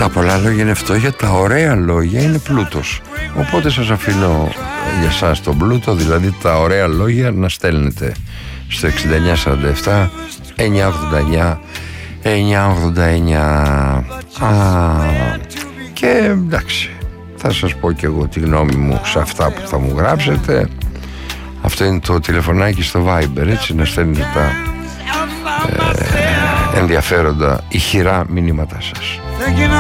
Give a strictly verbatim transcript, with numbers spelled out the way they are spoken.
Τα πολλά λόγια είναι φτώχεια, τα ωραία λόγια είναι πλούτος. Οπότε σας αφήνω για σας τον πλούτο, δηλαδή τα ωραία λόγια να στέλνετε στο εξήντα εννιά σαράντα επτά εννιακόσια ογδόντα εννιά εννιακόσια ογδόντα εννιά. Α, και εντάξει, θα σας πω και εγώ τη γνώμη μου σε αυτά που θα μου γράψετε. Αυτό είναι το τηλεφωνάκι στο Viber, έτσι, να στέλνετε τα ε, ενδιαφέροντα ηχηρά μηνύματά σας.